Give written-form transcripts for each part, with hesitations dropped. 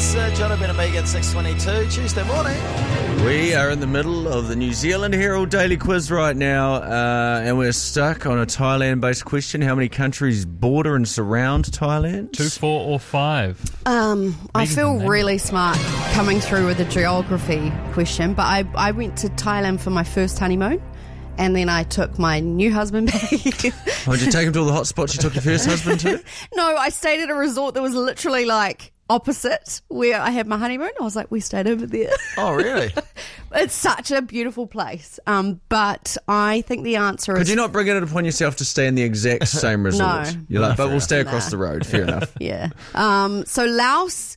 It's Jonathan and Megan, 6:22, Tuesday morning. We are in the middle of the New Zealand Herald Daily Quiz right now, and we're stuck on a Thailand-based question. How many countries border and surround Thailand? 2, 4 or 5? I feel really smart coming through with a geography question, but I went to Thailand for my first honeymoon, and then I took my new husband back. Oh, did you take him to all the hot spots you took your first husband to? No, I stayed at a resort that was literally like opposite where I had my honeymoon. I was like, we stayed over there. Oh, really? It's such a beautiful place. But I think the answer is... Could you not bring it upon yourself to stay in the exact same resort? No. You're like, but we'll stay across the road. Fair enough. Yeah. So Laos,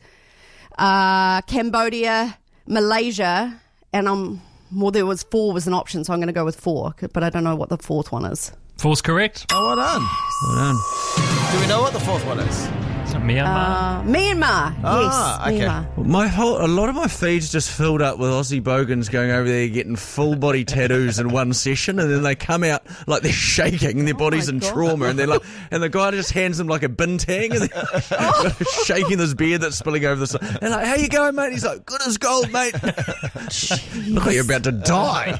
Cambodia, Malaysia, and there was 4 was an option, so I'm going to go with 4, but I don't know what the 4th one is. 4's correct. Oh, well done. Well done. Do we know what the 4th one is? Is it Myanmar? Myanmar. Ah, Yes, okay. Myanmar. A lot of my feed's just filled up with Aussie bogans going over there getting full body tattoos in one session, and then they come out like they're shaking and their body's in God. trauma, and they're like, and the guy just hands them like a bintang, and they're shaking this beard that's spilling over the side. They're like, "How you going, mate?" He's like, "Good as gold, mate." Look like you're about to die.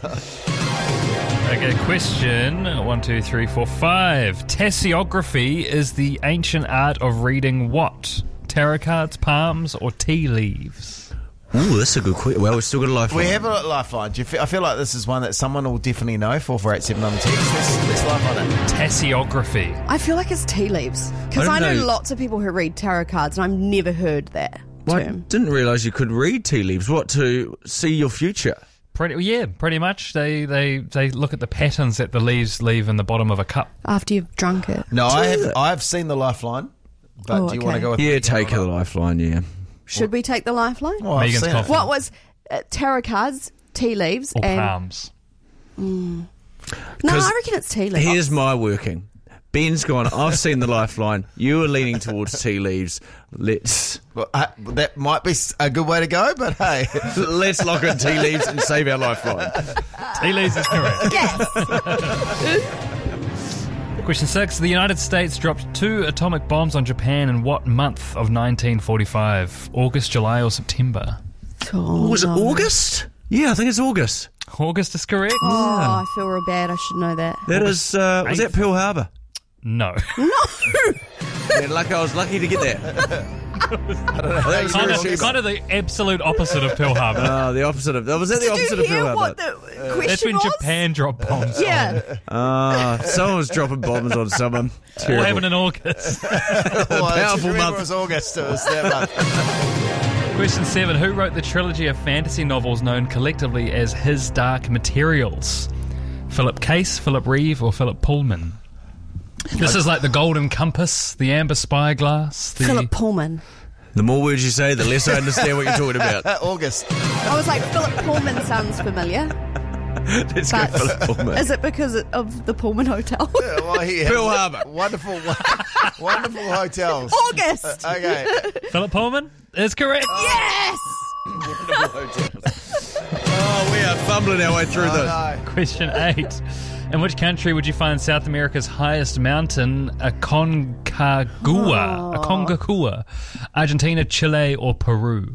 Okay, question 1, 2, 3, 4, 5. Tessiography is the ancient art of reading what? Tarot cards, palms, or tea leaves? Ooh, that's a good question. Well, we've still got a lifeline. We have a lifeline. I feel like this is one that someone will definitely know. 4487 on the text. Let's lifeline it. Tessiography. I feel like it's tea leaves. Because I I don't know know. lots of people who read tarot cards, and I've never heard that Well, I term. didn't realise you could read tea leaves. What, to see your future? Pretty much. They look at the patterns that the leaves leave in the bottom of a cup. After you've drunk it. No, I've seen the lifeline, but Oh, do you okay. want to go with Yeah, Megan take or a not? lifeline, yeah. Should we take the lifeline? Oh, I've Megan's seen it. coffee. What was tarot cards, tea leaves, Or and... palms. No, 'Cause I reckon it's tea leaves. Here's my working. Ben's gone, I've seen the lifeline. You are leaning towards tea leaves. Let's Well, that might be a good way to go, but hey. let's lock in tea leaves and save our lifeline. Tea leaves is correct. Question 6. The United States dropped 2 atomic bombs on Japan in what month of 1945? August, July, or September? Oh, Was it no. August? Yeah, I think it's August. August is correct. Oh, I feel real bad. I should know that. That is, was that Pearl Harbor? No. Yeah, I was lucky to get that. I don't know. That was Hiroshima. kind of the absolute opposite of Pearl Harbor. The opposite of... Was that the opposite Did of you hear Pearl what Harbor? the question That's when was? Japan dropped bombs. Yeah. Someone was dropping bombs on someone. What Terrible. happened in August? Well, I Powerful remember month. it was August. It was that month. Question 7. Who wrote the trilogy of fantasy novels known collectively as His Dark Materials? Philip Case, Philip Reeve, or Philip Pullman? This is like the Golden Compass, the Amber Spyglass. Philip Pullman. The more words you say, the less I understand what you're talking about. August. I was like, Philip Pullman sounds familiar. Let's go But Philip Pullman. is it because of the Pullman Hotel? Well, he had Pearl Harbor. Wonderful hotels. August. Okay. Philip Pullman is correct. Yes. Oh, we are fumbling our way through this. No. Question 8. In which country would you find South America's highest mountain, Aconcagua? Aconcagua. Argentina, Chile, or Peru?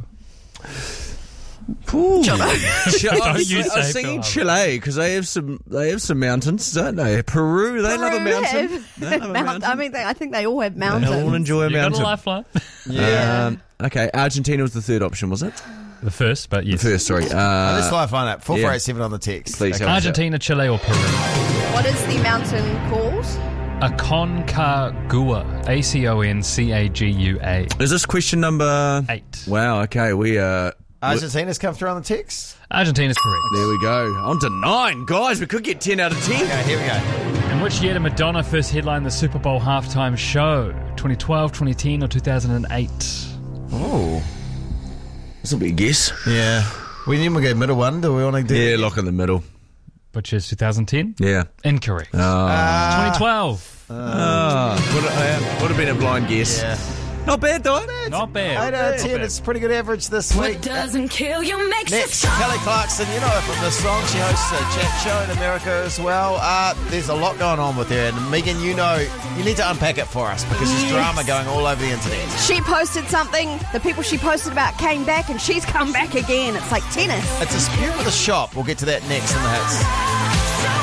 Ooh. Don't I you was say singing Pearl Chile because they have some mountains, don't they? Peru, they love a mountain. They love a mountain. I think they all have They mountains. all enjoy a You got a mountain. lifeline? Yeah. Okay, Argentina was the third option, was it? The first, but yes. First, sorry. Let's lifeline up. 4487 on the text. Please help us out. Argentina, Chile, or Peru? What is the mountain called? Aconcagua. Aconcagua. Is this question number 8. Wow, okay, we Argentina's come through on the text. Argentina's correct. there we go. On to 9. Guys, we could get 10 out of 10. Okay, here we go. In which year did Madonna first headline the Super Bowl halftime show? 2012, 2010, or 2008? Oh. This will be a guess. Yeah. We need to go middle one. Do we want to do Yeah, lock in the middle. Which is 2010? Yeah. Incorrect. 2012. Would have been a blind guess. Yeah. Not bad, though. Not bad. 8 out of 10. Not bad. It's a pretty good average this week. What doesn't kill you makes you Next, strong. Kelly Clarkson, you know her from the song. She hosts a chat show in America as well. There's a lot going on with her. And Megan, you need to unpack it for us because there's drama going all over the internet. She posted something, the people she posted about came back, and she's come back again. It's like tennis. It's a dispute with a shop. We'll get to that next in the hits.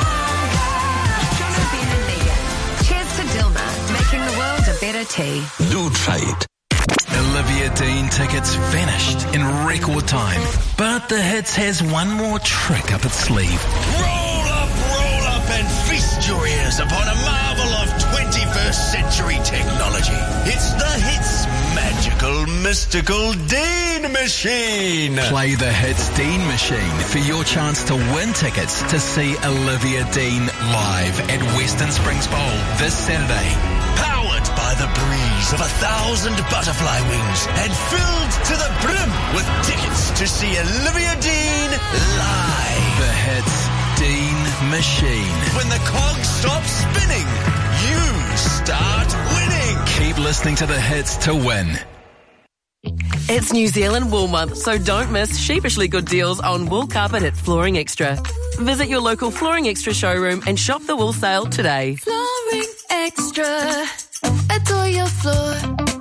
Cheers to Dilma, making the world a better tea. Loot Fight. Olivia Dean tickets vanished in record time. But the Hits has one more trick up its sleeve. Roll up and feast your ears upon a marvel of 21st century technology. It's the Hits magical, mystical Dean Machine. Play the Hits Dean Machine for your chance to win tickets to see Olivia Dean live at Western Springs Bowl this Saturday. Powered by the breeze of 1,000 butterfly wings and filled to the brim with tickets to see Olivia Dean live. The Hits Dean Machine. When the cogs stop spinning, you start winning. Keep listening to the Hits to win. It's New Zealand Wool Month, so don't miss sheepishly good deals on wool carpet at Flooring Extra. Visit your local Flooring Extra showroom and shop the wool sale today. Flooring Extra. Adore your floor.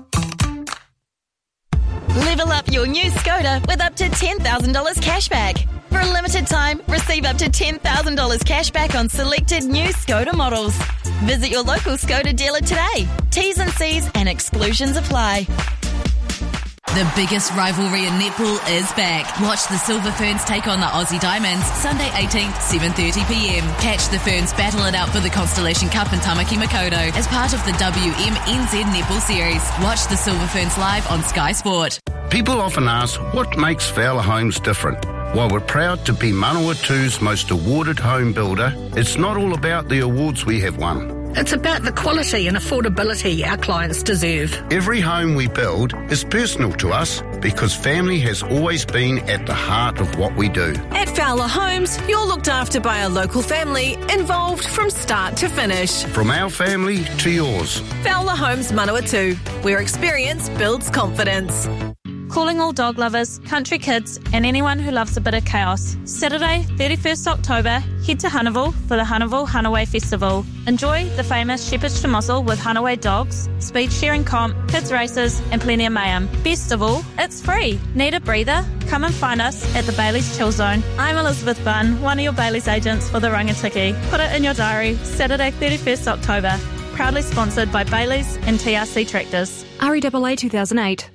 Level up your new Skoda with up to $10,000 cashback. For a limited time, receive up to $10,000 cashback on selected new Skoda models. Visit your local Skoda dealer today. T's and C's and exclusions apply. The biggest rivalry in netball is back. Watch the Silver Ferns take on the Aussie Diamonds Sunday 18th, 7:30pm. Catch the Ferns battle it out for the Constellation Cup in Tamaki Makaurau as part of the WMNZ Netball Series. Watch the Silver Ferns live on Sky Sport. People often ask what makes Fowler Homes different. While we're proud to be Manawatu's most awarded home builder, it's not all about the awards we have won. It's about the quality and affordability our clients deserve. Every home we build is personal to us because family has always been at the heart of what we do. At Fowler Homes, you're looked after by a local family involved from start to finish. From our family to yours. Fowler Homes Manawatu, where experience builds confidence. Calling all dog lovers, country kids and anyone who loves a bit of chaos. Saturday, 31st October, head to Hanawau for the Hanawau Hanaway Festival. Enjoy the famous Shepherd's to Mossel with Hanaway dogs, speed sharing comp, kids races and plenty of mayhem. Best of all, it's free. Need a breather? Come and find us at the Bailey's Chill Zone. I'm Elizabeth Bunn, one of your Bailey's agents for the Rangatiki. Put it in your diary, Saturday 31st October. Proudly sponsored by Bailey's and TRC Tractors. REAA 2008.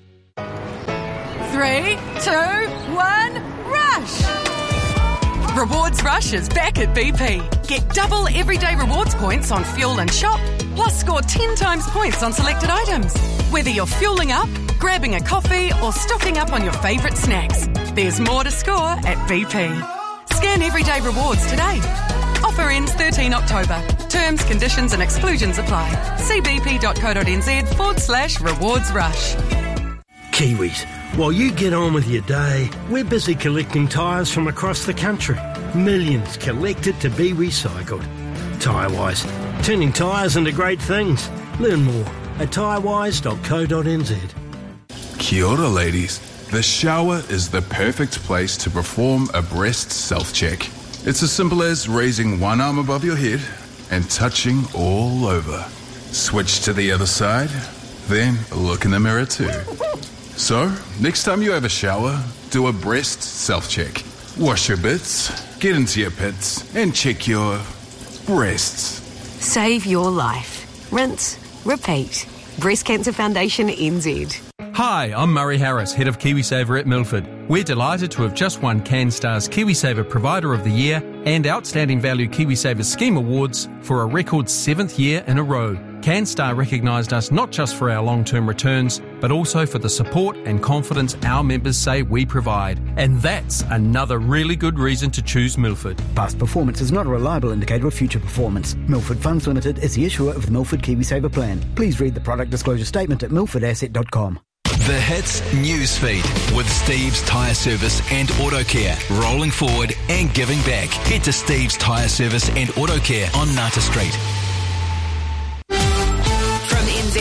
3, 2, 1, rush! Rewards Rush is back at BP. Get double everyday rewards points on fuel and shop, plus score 10 times points on selected items. Whether you're fueling up, grabbing a coffee, or stocking up on your favourite snacks, there's more to score at BP. Scan everyday rewards today. Offer ends 13 October. Terms, conditions and exclusions apply. See bp.co.nz/rewards rush. Kiwis, while you get on with your day, we're busy collecting tyres from across the country. Millions collected to be recycled. Tyrewise, turning tyres into great things. Learn more at tyrewise.co.nz. Kia ora, ladies. The shower is the perfect place to perform a breast self-check. It's as simple as raising one arm above your head and touching all over. Switch to the other side, then look in the mirror too. So, next time you have a shower, do a breast self-check. Wash your bits, get into your pits, and check your breasts. Save your life. Rinse, repeat. Breast Cancer Foundation NZ. Hi, I'm Murray Harris, Head of KiwiSaver at Milford. We're delighted to have just won CanStar's KiwiSaver Provider of the Year and Outstanding Value KiwiSaver Scheme Awards for a record 7th year in a row. CanStar recognised us not just for our long-term returns, but also for the support and confidence our members say we provide. And that's another really good reason to choose Milford. Past performance is not a reliable indicator of future performance. Milford Funds Limited is the issuer of the Milford KiwiSaver plan. Please read the product disclosure statement at milfordasset.com. The Hits Newsfeed with Steve's Tyre Service and Auto Care. Rolling forward and giving back. Head to Steve's Tyre Service and Auto Care on Nata Street. From NZ Herald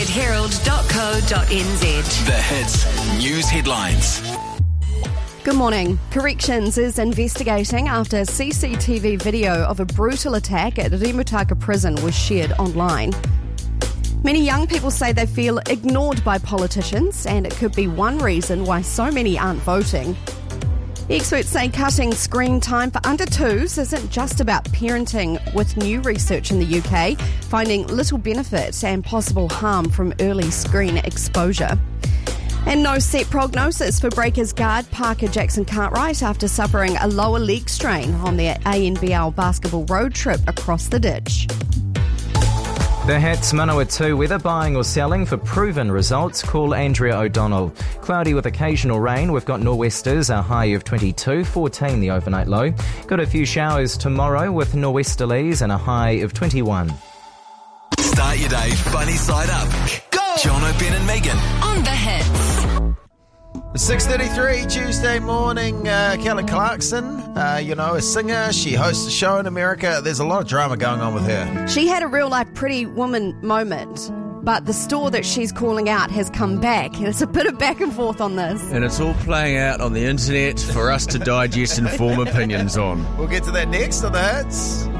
news.world.co.nz. The Hits News Headlines. Good morning. Corrections is investigating after CCTV video of a brutal attack at Rimutaka Prison was shared online. Many young people say they feel ignored by politicians, and it could be one reason why so many aren't voting. Experts say cutting screen time for under twos isn't just about parenting, with new research in the UK finding little benefit and possible harm from early screen exposure. And no set prognosis for Breakers guard Parker Jackson Cartwright after suffering a lower leg strain on their ANBL basketball road trip across the ditch. The Hits Manawatu weather, buying or selling for proven results. Call Andrea O'Donnell. Cloudy with occasional rain. We've got nor'westers, a high of 22, 14 the overnight low. Got a few showers tomorrow with nor'westerlies and a high of 21. Start your day funny side up. Go! Jono, Ben and Megan On the Hits. 6:33 Tuesday morning. Kelly Clarkson, a singer. She hosts a show in America. There's a lot of drama going on with her. She had a real-life pretty woman moment, but the store that she's calling out has come back. There's a bit of back and forth on this. And it's all playing out on the internet for us to digest and form opinions on. We'll get to that next on the Hits.